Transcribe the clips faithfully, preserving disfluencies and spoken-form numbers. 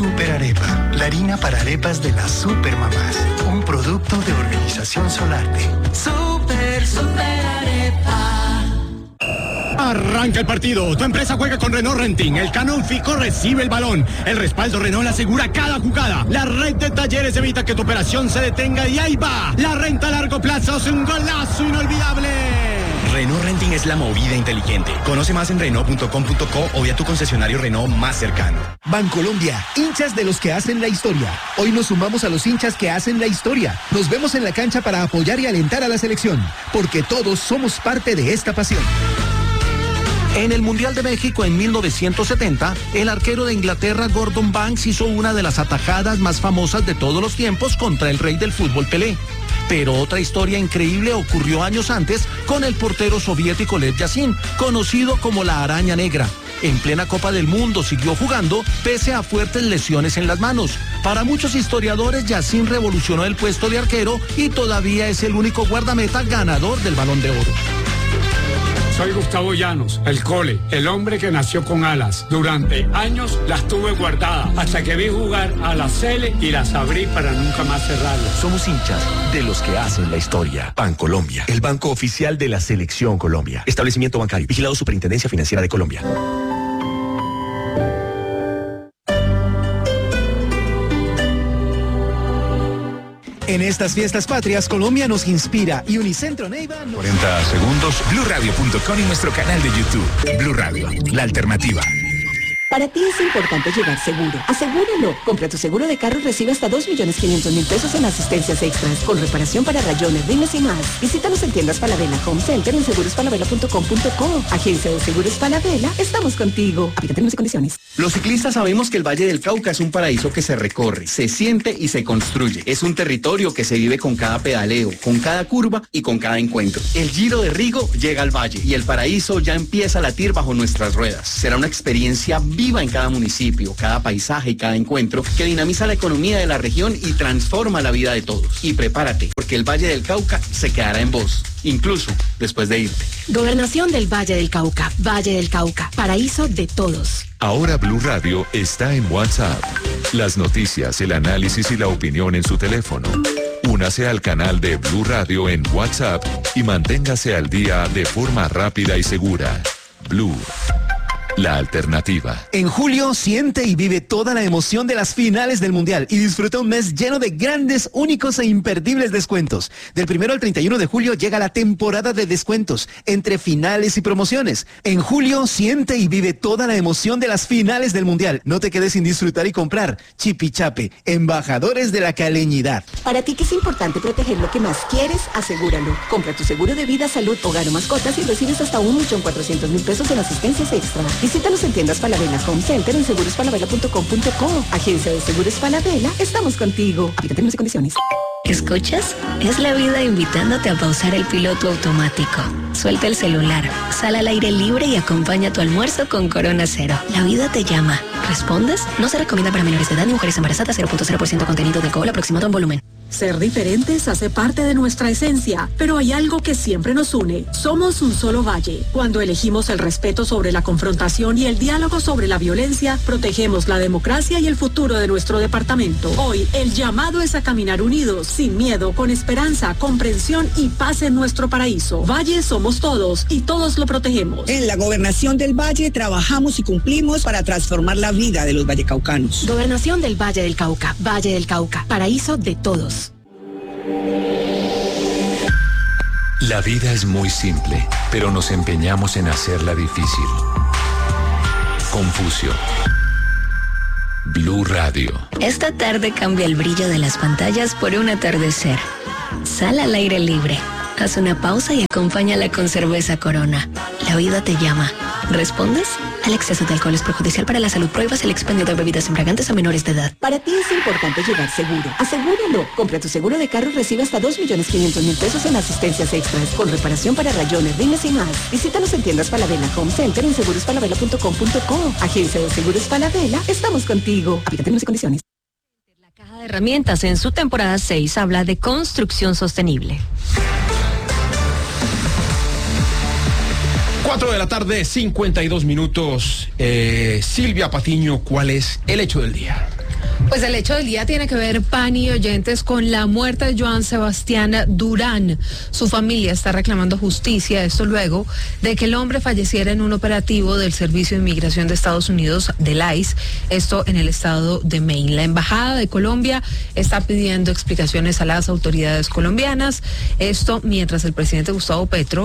Super Arepa, la harina para arepas de las supermamás. Un producto de Organización Solarte. Super, Super Arepa. Arranca el partido. Tu empresa juega con Renault Renting. El Canon Fico recibe el balón. El respaldo Renault asegura cada jugada. La red de talleres evita que tu operación se detenga y ahí va. La renta a largo plazo es un golazo inolvidable. Renault Renting es la movida inteligente. Conoce más en Renault punto com punto co o vía tu concesionario Renault más cercano. Bancolombia, hinchas de los que hacen la historia. Hoy nos sumamos a los hinchas que hacen la historia. Nos vemos en la cancha para apoyar y alentar a la selección, porque todos somos parte de esta pasión. En el Mundial de México en mil novecientos setenta, el arquero de Inglaterra Gordon Banks hizo una de las atajadas más famosas de todos los tiempos contra el rey del fútbol Pelé. Pero otra historia increíble ocurrió años antes con el portero soviético Lev Yashin, conocido como la Araña Negra. En plena Copa del Mundo siguió jugando pese a fuertes lesiones en las manos. Para muchos historiadores, Yashin revolucionó el puesto de arquero y todavía es el único guardameta ganador del Balón de Oro. Soy Gustavo Llanos, el Cole, el hombre que nació con alas. Durante años las tuve guardadas, hasta que vi jugar a la Cele y las abrí para nunca más cerrarlas. Somos hinchas de los que hacen la historia. Bancolombia, el banco oficial de la Selección Colombia. Establecimiento bancario, vigilado Superintendencia Financiera de Colombia. En estas fiestas patrias, Colombia nos inspira y Unicentro Neiva nos... cuarenta segundos, blue radio punto com y nuestro canal de YouTube. Blue Radio, la alternativa. Para ti es importante llegar seguro. Asegúralo. Compra tu seguro de carro y recibe hasta dos millones quinientos mil pesos en asistencias extras, con reparación para rayones, rines y más. Visítanos en tiendas Falabella Home Center en seguros falabella punto com punto co. Agencia de Seguros Falabella, estamos contigo. Aplica términos y condiciones. Los ciclistas sabemos que el Valle del Cauca es un paraíso que se recorre, se siente y se construye. Es un territorio que se vive con cada pedaleo, con cada curva y con cada encuentro. El Giro de Rigo llega al valle y el paraíso ya empieza a latir bajo nuestras ruedas. Será una experiencia viva en cada municipio, cada paisaje y cada encuentro que dinamiza la economía de la región y transforma la vida de todos. Y prepárate, porque el Valle del Cauca se quedará en vos, incluso después de irte. Gobernación del Valle del Cauca. Valle del Cauca, paraíso de todos. Ahora Blue Radio está en WhatsApp. Las noticias, el análisis y la opinión en su teléfono. Únase al canal de Blue Radio en WhatsApp y manténgase al día de forma rápida y segura. Blue, la alternativa. En julio, siente y vive toda la emoción de las finales del Mundial y disfruta un mes lleno de grandes, únicos e imperdibles descuentos. Del primero al treinta y uno de julio llega la temporada de descuentos entre finales y promociones. En julio, siente y vive toda la emoción de las finales del Mundial. No te quedes sin disfrutar y comprar. Chipichape, embajadores de la caleñidad. Para ti que es importante proteger lo que más quieres, asegúralo. Compra tu seguro de vida, salud, hogar o mascotas y recibes hasta un millón cuatrocientos mil pesos en asistencias extra. Visítanos en tiendas Falabella Home Center en seguros falabella punto com punto co. Agencia de Seguros Falabella, estamos contigo. Aplica términos y condiciones. ¿Escuchas? Es la vida invitándote a pausar el piloto automático. Suelta el celular, sal al aire libre y acompaña tu almuerzo con Corona Cero. La vida te llama. ¿Respondes? No se recomienda para menores de edad ni mujeres embarazadas. Cero punto cero por ciento contenido de alcohol aproximado en volumen. Ser diferentes hace parte de nuestra esencia, pero hay algo que siempre nos une. Somos un solo valle. Cuando elegimos el respeto sobre la confrontación y el diálogo sobre la violencia, protegemos la democracia y el futuro de nuestro departamento. Hoy, el llamado es a caminar unidos, sin miedo, con esperanza, comprensión y paz en nuestro paraíso. Valle somos todos y todos lo protegemos. En la Gobernación del Valle trabajamos y cumplimos para transformar la vida de los vallecaucanos. Gobernación del Valle del Cauca. Valle del Cauca, paraíso de todos. La vida es muy simple, pero nos empeñamos en hacerla difícil. Confucio. Blue Radio. Esta tarde cambia el brillo de las pantallas por un atardecer. Sal al aire libre. Haz una pausa y acompáñala con cerveza Corona. La vida te llama. ¿Respondes? El exceso de alcohol es perjudicial para la salud. Prohíbas el expendio de bebidas embriagantes a menores de edad. Para ti es importante llegar seguro. Asegúralo. Compra tu seguro de carro y recibe hasta dos millones quinientos mil pesos en asistencias extras, con reparación para rayones, rines y más. Visítanos en tiendas Falabella Home Center en seguros falabella punto com punto co. Agencia de Seguros Falabella, estamos contigo. Aplica términos y condiciones. La caja de herramientas en su temporada seis habla de construcción sostenible. cuatro de la tarde, cincuenta y dos minutos. Eh, Silvia Patiño, ¿cuál es el hecho del día? Pues el hecho del día tiene que ver, Pani y oyentes, con la muerte de Joan Sebastián Durán. Su familia está reclamando justicia, esto luego de que el hombre falleciera en un operativo del Servicio de Inmigración de Estados Unidos, del I C E, esto en el estado de Maine. La Embajada de Colombia está pidiendo explicaciones a las autoridades colombianas, esto mientras el presidente Gustavo Petro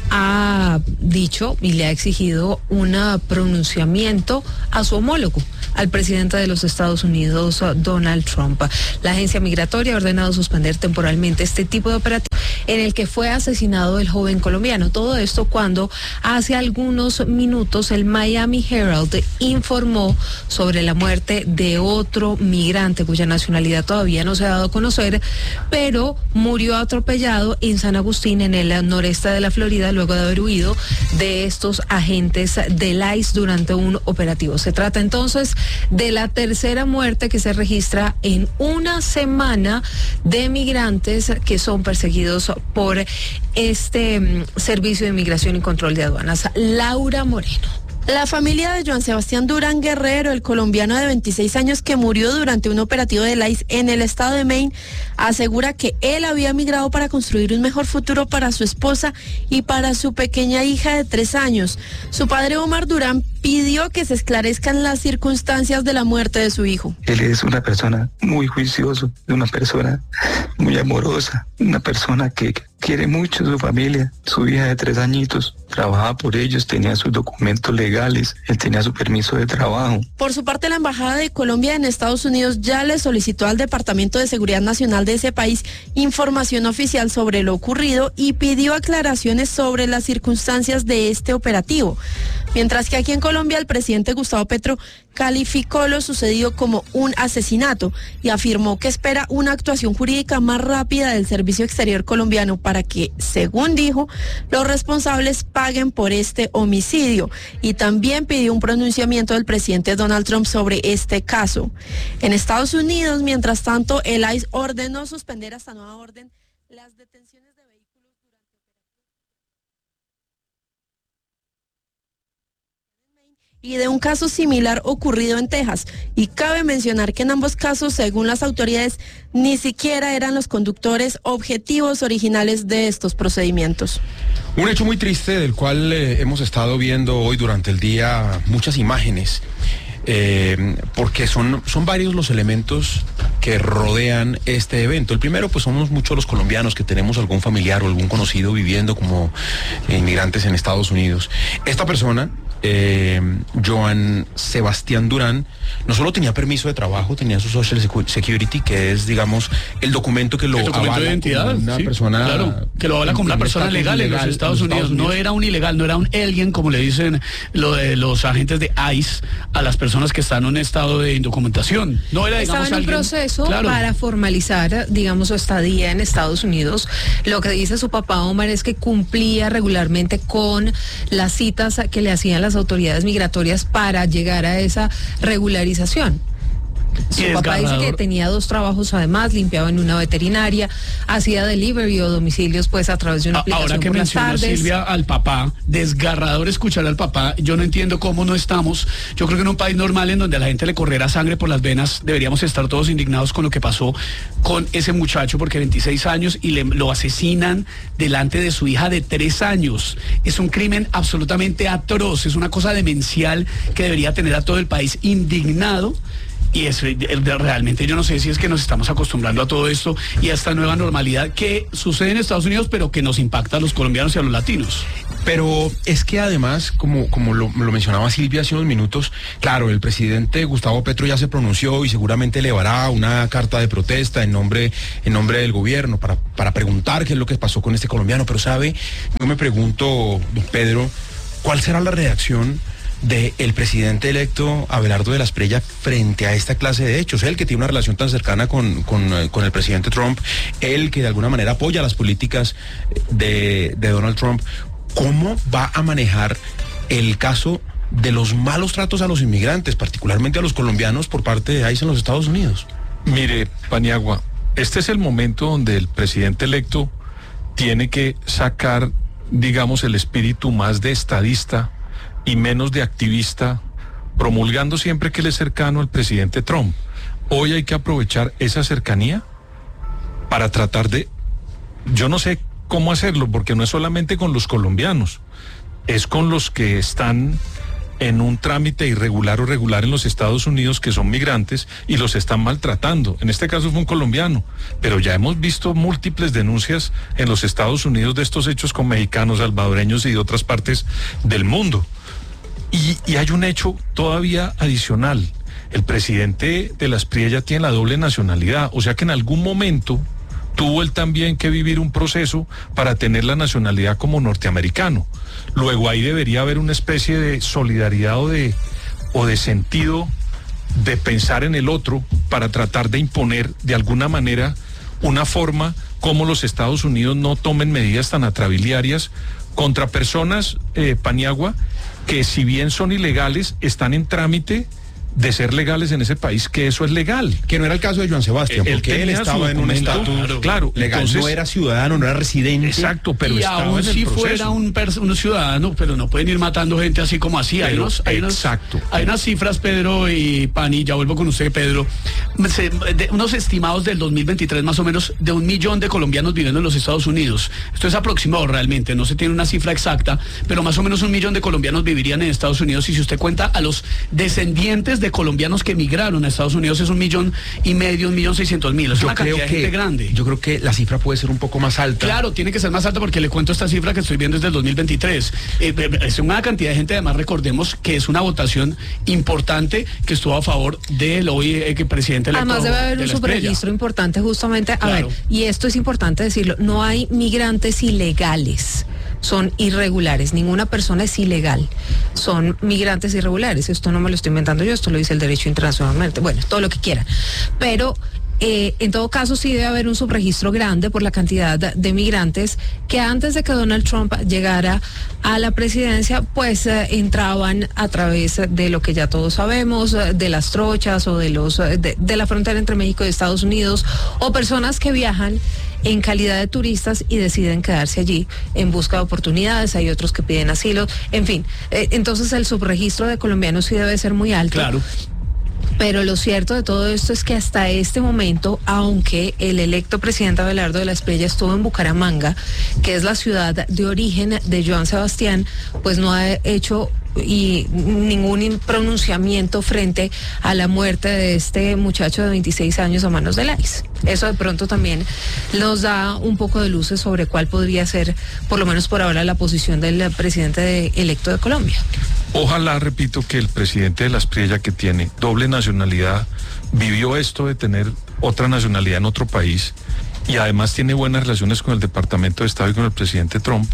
ha dicho y le ha exigido un pronunciamiento a su homólogo, al presidente de los Estados Unidos, Donald Trump. La agencia migratoria ha ordenado suspender temporalmente este tipo de operativo en el que fue asesinado el joven colombiano. Todo esto cuando hace algunos minutos el Miami Herald informó sobre la muerte de otro migrante cuya nacionalidad todavía no se ha dado a conocer, pero murió atropellado en San Agustín, en el noreste de la Florida, luego de haber huido de estos agentes del I C E durante un operativo. Se trata entonces de la tercera muerte que se registra en una semana de migrantes que son perseguidos por este um, Servicio de Inmigración y Control de Aduanas. Laura Moreno. La familia de Joan Sebastián Durán Guerrero, el colombiano de veintiséis años que murió durante un operativo del I C E en el estado de Maine, asegura que él había migrado para construir un mejor futuro para su esposa y para su pequeña hija de tres años. Su padre, Omar Durán, pidió que se esclarezcan las circunstancias de la muerte de su hijo. Él es una persona muy juiciosa, una persona muy amorosa, una persona que quiere mucho a su familia, su hija de tres añitos. Trabajaba por ellos, tenía sus documentos legales, él tenía su permiso de trabajo. Por su parte, la Embajada de Colombia en Estados Unidos ya le solicitó al Departamento de Seguridad Nacional de ese país información oficial sobre lo ocurrido y pidió aclaraciones sobre las circunstancias de este operativo. Mientras que aquí en Colombia el presidente Gustavo Petro calificó lo sucedido como un asesinato y afirmó que espera una actuación jurídica más rápida del Servicio Exterior colombiano para que, según dijo, los responsables paguen por este homicidio, y también pidió un pronunciamiento del presidente Donald Trump sobre este caso. En Estados Unidos, mientras tanto, el I C E ordenó suspender hasta nueva orden las detenciones de vehículos durante y de un caso similar ocurrido en Texas. Y cabe mencionar que en ambos casos, según las autoridades, ni siquiera eran los conductores objetivos originales de estos procedimientos. Un hecho muy triste del cual eh, hemos estado viendo hoy durante el día muchas imágenes, eh, porque son, son varios los elementos que rodean este evento. El primero, pues somos muchos los colombianos que tenemos algún familiar o algún conocido viviendo como eh, inmigrantes en Estados Unidos. Esta persona, Eh, Joan Sebastián Durán, no solo tenía permiso de trabajo, tenía su Social Security, que es, digamos, el documento que lo el documento avala de identidad, como una sí, persona, claro, que lo avala como una persona legal en los Estados Unidos. No era un ilegal, no era un alien, como le dicen lo de los agentes de I C E a las personas que están en un estado de indocumentación. No era, digamos, estaba en un alguien, proceso claro, para formalizar, digamos, su estadía en Estados Unidos. Lo que dice su papá, Omar, es que cumplía regularmente con las citas que le hacían las autoridades migratorias para llegar a esa regularización. Su papá dice que tenía dos trabajos, además limpiaba en una veterinaria, hacía delivery o domicilios pues a través de una aplicación. Ahora que por las menciona tardes. Silvia al papá, desgarrador escuchar al papá. Yo no entiendo cómo no estamos. Yo creo que en un país normal en donde a la gente le corriera sangre por las venas, deberíamos estar todos indignados con lo que pasó con ese muchacho, porque veintiséis años y le, lo asesinan delante de su hija de tres años. Es un crimen absolutamente atroz, es una cosa demencial que debería tener a todo el país indignado. Y es realmente, yo no sé si es que nos estamos acostumbrando a todo esto y a esta nueva normalidad que sucede en Estados Unidos, pero que nos impacta a los colombianos y a los latinos. Pero es que además, como, como lo, lo mencionaba Silvia hace unos minutos, claro, el presidente Gustavo Petro ya se pronunció y seguramente elevará una carta de protesta en nombre, en nombre del gobierno para, para preguntar qué es lo que pasó con este colombiano. Pero sabe, yo me pregunto, don Pedro, ¿cuál será la reacción del presidente electo Abelardo de la Espriella frente a esta clase de hechos? Él que tiene una relación tan cercana con, con, con el presidente Trump, él que de alguna manera apoya las políticas de, de Donald Trump, ¿cómo va a manejar el caso de los malos tratos a los inmigrantes, particularmente a los colombianos por parte de I C E en los Estados Unidos? Mire, Paniagua, este es el momento donde el presidente electo tiene que sacar, digamos, el espíritu más de estadista y menos de activista, promulgando siempre que él es cercano al presidente Trump. hoy hay que aprovechar esa cercanía para tratar de, yo no sé cómo hacerlo, porque no es solamente con los colombianos, es con los que están en un trámite irregular o regular en los Estados Unidos, que son migrantes y los están maltratando. En este caso fue un colombiano, pero ya hemos visto múltiples denuncias en los Estados Unidos de estos hechos con mexicanos, salvadoreños y de otras partes del mundo. Y, y hay un hecho todavía adicional. El presidente de la Asprilla ya tiene la doble nacionalidad, o sea que en algún momento tuvo él también que vivir un proceso para tener la nacionalidad como norteamericano. Luego ahí debería haber una especie de solidaridad o de, o de sentido de pensar en el otro para tratar de imponer de alguna manera una forma como los Estados Unidos no tomen medidas tan atrabiliarias contra personas, eh, Paniagua, que si bien son ilegales, están en trámite de ser legales en ese país, que eso es legal. Que no era el caso de Joan Sebastián, él, porque él estaba en un estatus claro, claro, legal, entonces, no era ciudadano, no era residente. Exacto, pero y estaba aún en el si proceso. fuera un, un ciudadano, pero no pueden ir matando gente así como así. Hay, Pero, unos, hay, unos, exacto. hay unas cifras, Pedro y Pani, ya vuelvo con usted, Pedro, se, de, unos estimados del dos mil veintitrés más o menos de un millón de colombianos viviendo en los Estados Unidos. Esto es aproximado realmente, no se tiene una cifra exacta, pero más o menos un millón de colombianos vivirían en Estados Unidos, y si usted cuenta a los descendientes de colombianos que migraron a Estados Unidos es un millón y medio, un millón seiscientos mil. Es yo una creo cantidad que, de gente grande. Yo creo que la cifra puede ser un poco más alta. Claro, tiene que ser más alta porque le cuento esta cifra que estoy viendo desde el dos mil veintitrés. Eh, es una cantidad de gente, además recordemos que es una votación importante que estuvo a favor del hoy eh, que presidente electo. Además debe haber de un la Estrella. subregistro importante justamente. A Claro. ver, y esto es importante decirlo, no hay migrantes ilegales. Son irregulares, ninguna persona es ilegal, son migrantes irregulares. Esto no me lo estoy inventando yo, esto lo dice el derecho internacionalmente, bueno, todo lo que quieran, pero eh, en todo caso sí debe haber un subregistro grande por la cantidad de migrantes que antes de que Donald Trump llegara a la presidencia, pues eh, entraban a través de lo que ya todos sabemos, eh, de las trochas o de los de, de la frontera entre México y Estados Unidos, o personas que viajan en calidad de turistas y deciden quedarse allí en busca de oportunidades. Hay otros que piden asilo, en fin. Eh, entonces el subregistro de colombianos sí debe ser muy alto. Claro. Pero lo cierto de todo esto es que hasta este momento, aunque el electo presidente Abelardo de la Espriella estuvo en Bucaramanga, que es la ciudad de origen de Joan Sebastián, pues no ha hecho y ningún pronunciamiento frente a la muerte de este muchacho de veintiséis años a manos del I C E. Eso de pronto también nos da un poco de luces sobre cuál podría ser, por lo menos por ahora, la posición del presidente de, electo de Colombia. Ojalá, repito, que el presidente de la Espriella, que tiene doble nacionalidad, vivió esto de tener otra nacionalidad en otro país y además tiene buenas relaciones con el Departamento de Estado y con el presidente Trump,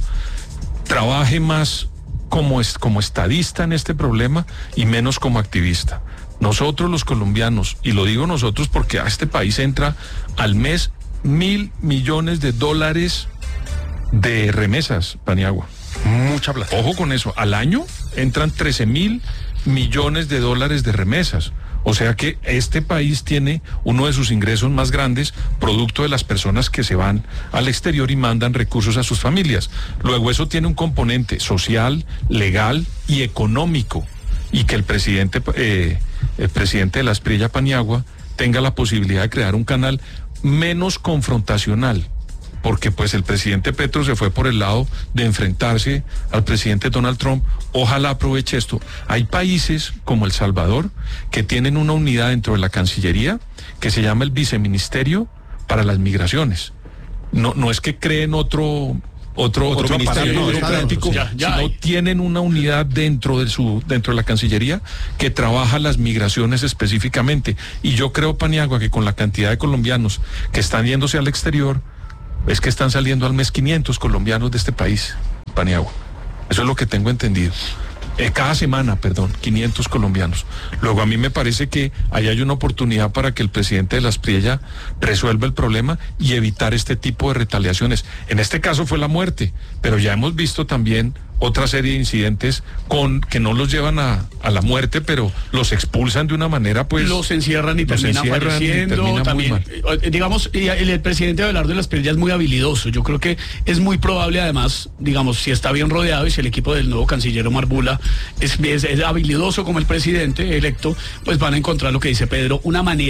trabaje más como, es, como estadista en este problema y menos como activista. Nosotros los colombianos, y lo digo nosotros porque a este país entra al mes mil millones de dólares de remesas, Paniagua. Mucha plata. Ojo con eso, al año entran trece mil millones de dólares de remesas. O sea que este país tiene uno de sus ingresos más grandes producto de las personas que se van al exterior y mandan recursos a sus familias. Luego eso tiene un componente social, legal y económico. Y que el presidente, eh, el presidente de la Espriella, Paniagua, tenga la posibilidad de crear un canal menos confrontacional. Porque pues el presidente Petro se fue por el lado de enfrentarse al presidente Donald Trump. Ojalá aproveche esto. Hay países como El Salvador que tienen una unidad dentro de la Cancillería que se llama el Viceministerio para las Migraciones. No, no es que creen otro otro, otro, otro aparato no, burocrático, ya, ya sino hay. tienen una unidad dentro de su dentro de la Cancillería que trabaja las migraciones específicamente. Y yo creo, Paniagua, que con la cantidad de colombianos que están yéndose al exterior, es que están saliendo al mes quinientos colombianos de este país, Paniagua. Eso es lo que tengo entendido. Eh, cada semana, perdón, quinientos colombianos. Luego a mí me parece que ahí hay una oportunidad para que el presidente de la Espriella resuelva el problema y evitar este tipo de retaliaciones. En este caso fue la muerte, pero ya hemos visto también otra serie de incidentes con que no los llevan a, a la muerte, pero los expulsan de una manera, pues... Los encierran y los terminan encierran falleciendo. y terminan también, muy mal. eh, digamos, y el, el presidente Abelardo de la Espriella es muy habilidoso. Yo creo que es muy probable, además, digamos, si está bien rodeado y si el equipo del nuevo canciller Omar Bula es, es, es habilidoso como el presidente electo, pues van a encontrar lo que dice Pedro, una manera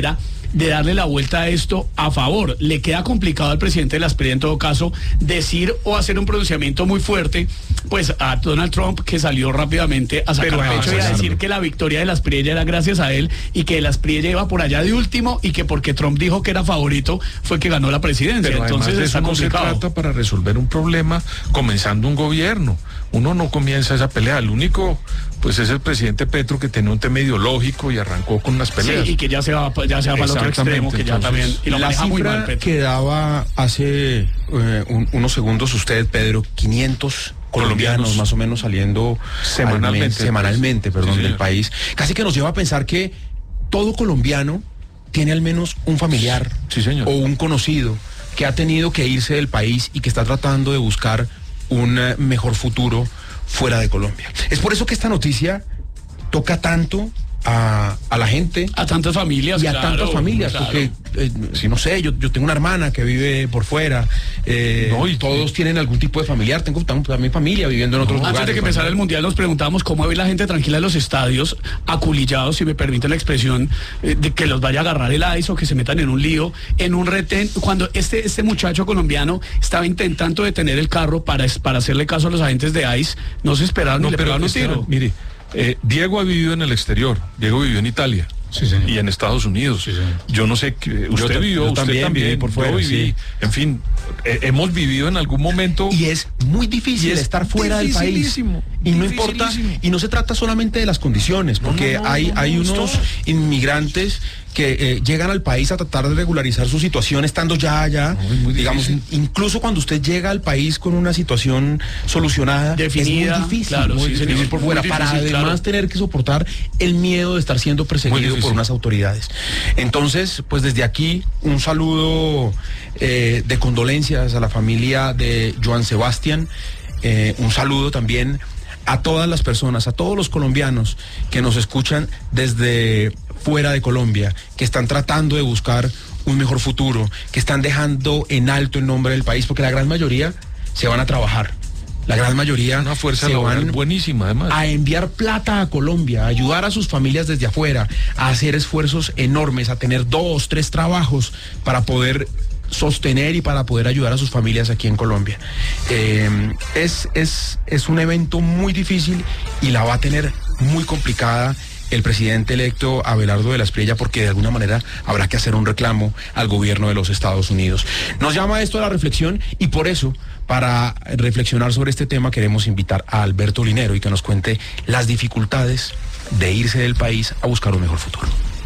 de darle la vuelta a esto a favor. Le queda complicado al presidente de la Espriella, en todo caso, decir o hacer un pronunciamiento muy fuerte, pues a Donald Trump, que salió rápidamente a sacar Pero, pecho y a ah, decir que la victoria de la Espriella era gracias a él y que la Espriella iba por allá de último y que porque Trump dijo que era favorito fue que ganó la presidencia. Pero Entonces además de está eso no se complicado. trata para resolver un problema comenzando un gobierno. Uno no comienza esa pelea. El único, pues, es el presidente Petro, que tiene un tema ideológico y arrancó con las peleas. Sí, y que ya se va, ya se va para el otro extremo, que ya Entonces, también... Y lo la maneja muy cifra mal, Petro. que daba hace eh, un- unos segundos usted, Pedro, quinientos colombianos, Colombianos. más o menos saliendo Semanalmente al mes- del semanalmente, país. perdón, Sí, del señor. país. Casi que nos lleva a pensar que todo colombiano tiene al menos un familiar Sí, señor. o un conocido que ha tenido que irse del país y que está tratando de buscar un eh, mejor futuro fuera de Colombia. Es por eso que esta noticia toca tanto a, a la gente. A tantas familias, Y a claro, tantas familias, claro. porque, eh, no sé, yo, yo tengo una hermana que vive por fuera, eh, No, y- todos tienen algún tipo de familiar, tengo tam- también familia viviendo en otros lugares. Antes de que empezara el Mundial nos preguntábamos cómo ve la gente tranquila en los estadios, aculillados, si me permite la expresión, eh, de que los vaya a agarrar el I C E o que se metan en un lío, en un retén, cuando este, este muchacho colombiano estaba intentando detener el carro para, para hacerle caso a los agentes de I C E, no se esperaron ni le pegaron un Esteban, tiro. mire, eh, Diego ha vivido en el exterior, Diego vivió en Italia. Sí, señor. Y en Estados Unidos. Sí, señor. Yo no sé, qué- usted ta- vivió, yo usted también también, viví por fuera, yo viví, sí. en fin, eh, hemos vivido en algún momento. Y es muy difícil Y es estar fuera del país. dificilísimo, Y no importa, dificilísimo. y no se trata solamente de las condiciones, porque no, no, hay, no, hay no, unos esto- inmigrantes que eh, llegan al país a tratar de regularizar su situación estando ya allá. No, es muy digamos, difícil. incluso cuando usted llega al país con una situación solucionada, Definida, es muy difícil, claro, muy sí, difícil señor, por muy fuera, difícil, para además claro. tener que soportar el miedo de estar siendo Muy perseguido difícil. por unas autoridades. Entonces, pues desde aquí, un saludo eh, de condolencias a la familia de Joan Sebastián, eh, un saludo también a todas las personas, a todos los colombianos que nos escuchan desde fuera de Colombia, que están tratando de buscar un mejor futuro, que están dejando en alto el nombre del país, porque la gran mayoría se van a trabajar. La gran mayoría Una fuerza se laboral van buenísima, además. a enviar plata a Colombia, a ayudar a sus familias desde afuera, a hacer esfuerzos enormes, a tener dos, tres trabajos para poder sostener y para poder ayudar a sus familias aquí en Colombia. Eh, es, es, es un evento muy difícil y la va a tener muy complicada el presidente electo Abelardo de la Espriella, porque de alguna manera habrá que hacer un reclamo al gobierno de los Estados Unidos. Nos llama esto a la reflexión y por eso, para reflexionar sobre este tema, queremos invitar a Alberto Linero y que nos cuente las dificultades de irse del país a buscar un mejor futuro.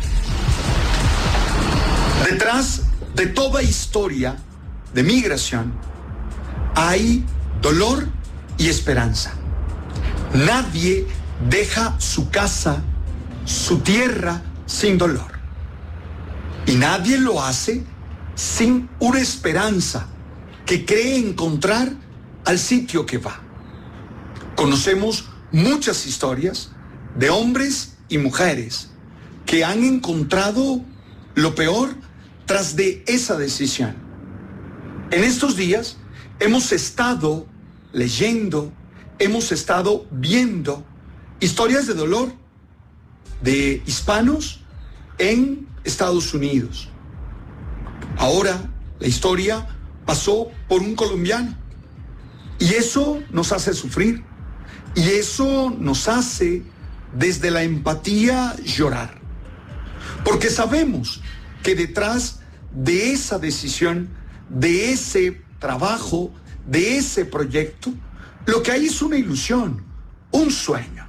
Detrás de toda historia de migración hay dolor y esperanza. Nadie deja su casa, su tierra sin dolor. Y nadie lo hace sin una esperanza que cree encontrar al sitio que va. Conocemos muchas historias de hombres y mujeres que han encontrado lo peor tras de esa decisión. En estos días hemos estado leyendo, hemos estado viendo historias de dolor de hispanos en Estados Unidos. Ahora la historia pasó por un colombiano y eso nos hace sufrir y eso nos hace desde la empatía llorar, porque sabemos que detrás de esa decisión, de ese trabajo, de ese proyecto, lo que hay es una ilusión, un sueño.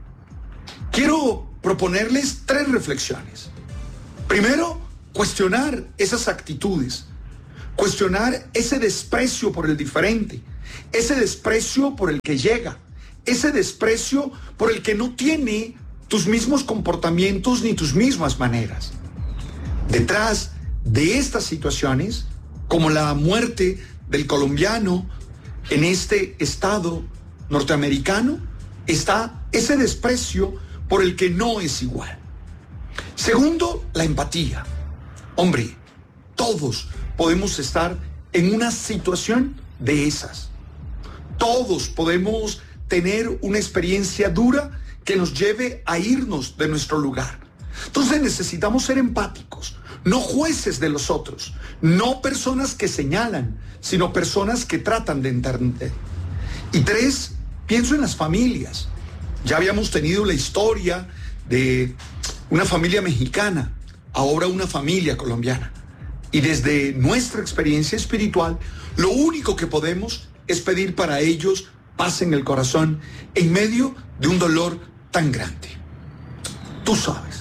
Quiero proponerles tres reflexiones. Primero, cuestionar esas actitudes, cuestionar ese desprecio por el diferente, ese desprecio por el que llega, ese desprecio por el que no tiene tus mismos comportamientos ni tus mismas maneras. Detrás de estas situaciones, como la muerte del colombiano en este estado norteamericano, está ese desprecio por el que no es igual. Segundo, la empatía. Hombre, todos podemos estar en una situación de esas. Todos podemos tener una experiencia dura que nos lleve a irnos de nuestro lugar. Entonces necesitamos ser empáticos. no jueces de los otros, no personas que señalan, sino personas que tratan de entender. Y tres, pienso en las familias. Ya habíamos tenido la historia de una familia mexicana, ahora una familia colombiana. Y desde nuestra experiencia espiritual, lo único que podemos es pedir para ellos paz en el corazón en medio de un dolor tan grande. Tú sabes.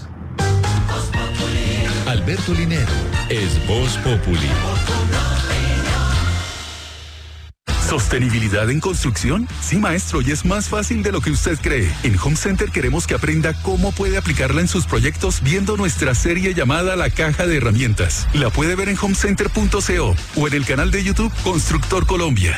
Alberto Linero es Voz Populi. ¿Sostenibilidad en construcción? Sí, maestro, y es más fácil de lo que usted cree. En Home Center queremos que aprenda cómo puede aplicarla en sus proyectos viendo nuestra serie llamada La Caja de Herramientas. La puede ver en homecenter punto co o en el canal de YouTube Constructor Colombia.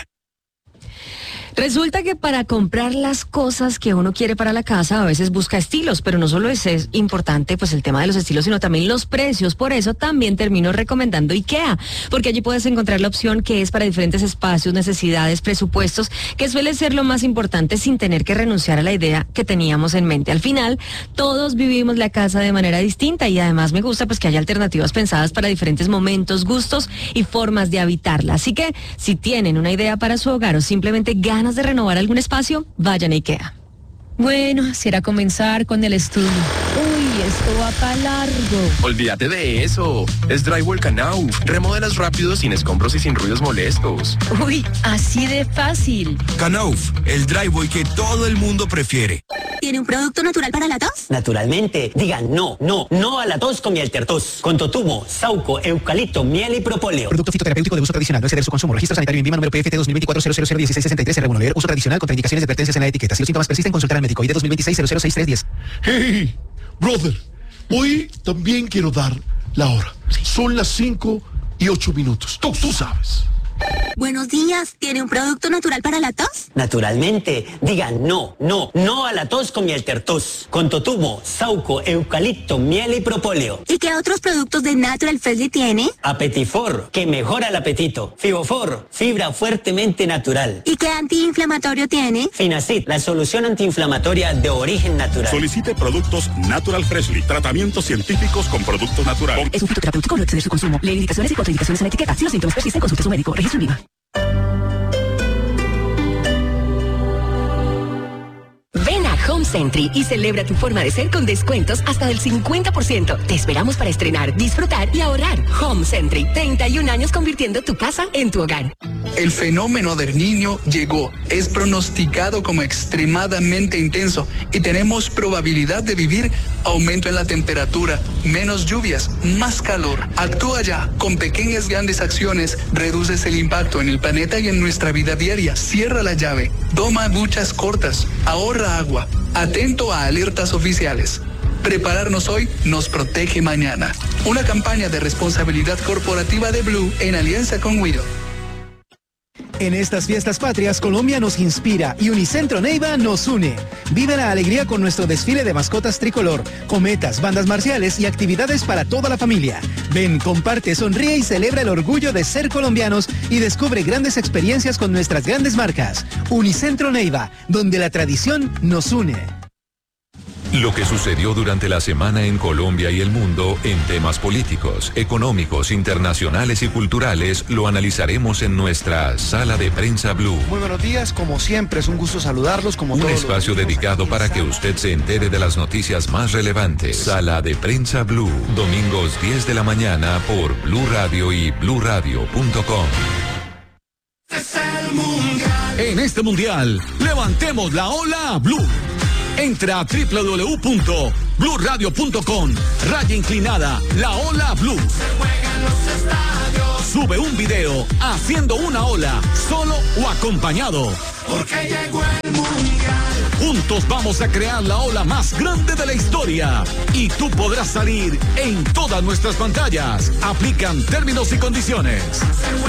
Resulta que para comprar las cosas que uno quiere para la casa a veces busca estilos, pero no solo es, es importante pues el tema de los estilos, sino también los precios. Por eso también termino recomendando IKEA, porque allí puedes encontrar la opción que es para diferentes espacios, necesidades, presupuestos, que suele ser lo más importante sin tener que renunciar a la idea que teníamos en mente. Al final, todos vivimos la casa de manera distinta y además me gusta pues que haya alternativas pensadas para diferentes momentos, gustos y formas de habitarla. Así que si tienen una idea para su hogar o simplemente ganan de renovar algún espacio, vayan a IKEA. Bueno, si era comenzar con el estudio. Uy, esto va para largo. Olvídate de eso. Es Drywall Canau. Remodelas rápido, sin escombros y sin ruidos molestos. Uy, así de fácil. Knauf, el drywall que todo el mundo prefiere. ¿Tiene un producto natural para la tos? Naturalmente. Digan no, no, no a la tos con miel tertos. Con totumo, sauco, eucalipto, miel y propóleo. Producto fitoterapéutico de uso tradicional. No exceder su consumo. Registro sanitario en Vima número P F T dos mil veinticuatro cero cero cero dieciséis sesenta y tres R uno. Leer uso tradicional con indicaciones y advertencias en la etiqueta. Si los síntomas persisten, consultar al médico. I D dos mil veintiséis cero cero seis tres diez. Hey, brother. Hoy también quiero dar la hora. Son las cinco y ocho minutos. Tú, tú sabes. Buenos días. ¿Tiene un producto natural para la tos? Naturalmente. Digan no, no, no a la tos con miel tertos. Con totumo, sauco, eucalipto, miel y propóleo. ¿Y qué otros productos de Natural Freshly tiene? Apetifor, que mejora el apetito. Fibofor, fibra fuertemente natural. ¿Y qué antiinflamatorio tiene? Finacid, la solución antiinflamatoria de origen natural. Solicite productos Natural Freshly. Tratamientos científicos con productos naturales. Es un fitoterapéutico, no exceder su consumo. Lee indicaciones y contraindicaciones en la etiqueta. Si los síntomas persisten, consulte a su médico. Registro en Vima. Ven a Home Sentry y celebra tu forma de ser con descuentos hasta del cincuenta por ciento. Te esperamos para estrenar, disfrutar y ahorrar. Home Sentry, treinta y un años convirtiendo tu casa en tu hogar. El fenómeno del Niño llegó. Es pronosticado como extremadamente intenso y tenemos probabilidad de vivir aumento en la temperatura, menos lluvias, más calor. Actúa ya. Con pequeñas grandes acciones reduces el impacto en el planeta y en nuestra vida diaria. Cierra la llave. Toma duchas cortas. Ahorra agua. Atento a alertas oficiales. Prepararnos hoy nos protege mañana. Una campaña de responsabilidad corporativa de Blue en alianza con Widow. En estas fiestas patrias, Colombia nos inspira y Unicentro Neiva nos une. Vive la alegría con nuestro desfile de mascotas tricolor, cometas, bandas marciales y actividades para toda la familia. Ven, comparte, sonríe y celebra el orgullo de ser colombianos y descubre grandes experiencias con nuestras grandes marcas. Unicentro Neiva, donde la tradición nos une. Lo que sucedió durante la semana en Colombia y el mundo en temas políticos, económicos, internacionales y culturales lo analizaremos en nuestra Sala de Prensa Blue. Muy buenos días, como siempre es un gusto saludarlos. Como un todos espacio dedicado para que usted se entere de las noticias más relevantes. Sala de Prensa Blue, domingos diez de la mañana por Blue Radio y blue radio punto com. En este mundial, levantemos la ola Blue. Entra a doble u doble u doble u punto blue radio punto com, raya inclinada, la ola Blue. Sube un video haciendo una ola, solo o acompañado. Porque llegó el mundial. Juntos vamos a crear la ola más grande de la historia. Y tú podrás salir en todas nuestras pantallas. Aplican términos y condiciones.